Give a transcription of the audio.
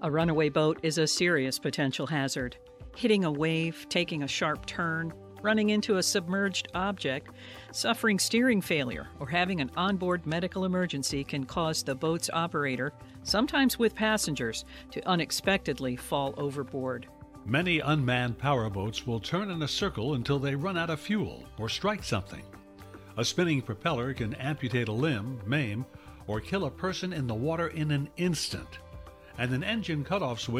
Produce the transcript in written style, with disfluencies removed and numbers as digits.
A runaway boat is a serious potential hazard. Hitting a wave, taking a sharp turn, running into a submerged object, suffering steering failure, or having an onboard medical emergency can cause the boat's operator, sometimes with passengers, to unexpectedly fall overboard. Many unmanned powerboats will turn in a circle until they run out of fuel or strike something. A spinning propeller can amputate a limb, maim, or kill a person in the water in an instant. And an engine cutoff switch